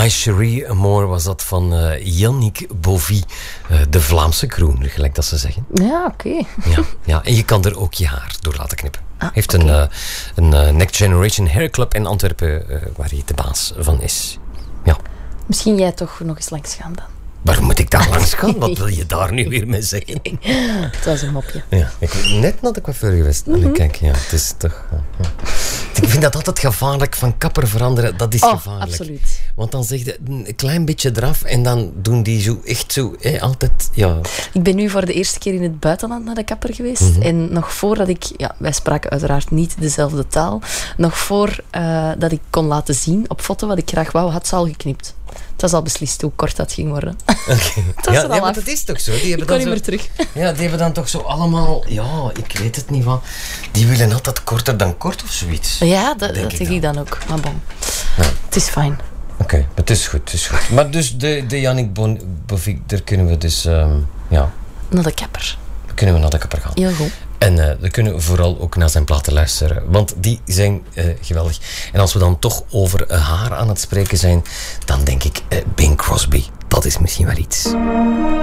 My Cherie Amour was dat van Yannick Bovy. De Vlaamse kroon, gelijk dat ze zeggen. Ja, oké. Ja, en je kan er ook je haar door laten knippen. Heeft oké. een Next Generation Hair Club in Antwerpen, waar hij de baas van is. Ja. Misschien jij toch nog eens langs gaan dan. Waar moet ik daar langs gaan? Wat wil je daar nu weer mee zeggen? Het was een mopje. Ja, ik ben net naar de coiffeur geweest. Kijk, ja, het is toch... Ik vind dat altijd gevaarlijk, van kapper veranderen. Dat is gevaarlijk. Absoluut. Want dan zeg je een klein beetje eraf en dan doen die zo echt zo, altijd, ja. Ik ben nu voor de eerste keer in het buitenland naar de kapper geweest. En nog voordat ik... Ja, wij spraken uiteraard niet dezelfde taal. Nog voor dat ik kon laten zien op foto wat ik graag wou, had ze al geknipt. Het was al beslist hoe kort dat ging worden. Okay. Ja, maar dat is toch zo? Die hebben ik kon dan niet meer terug. Ja, die hebben dan toch zo allemaal... Ja, ik weet het niet wat. Die willen altijd korter dan kort of zoiets. Ja, dat zeg ik dan ook. Maar bon, het is fijn. Oké, het is goed, Maar dus de Yannick Bovy, daar kunnen we dus... Naar de kapper. Kunnen we naar de kapper gaan. Heel goed. En we kunnen vooral ook naar zijn platen luisteren. Want die zijn geweldig. En als we dan toch over haar aan het spreken zijn, dan denk ik Bing Crosby. Dat is misschien wel iets.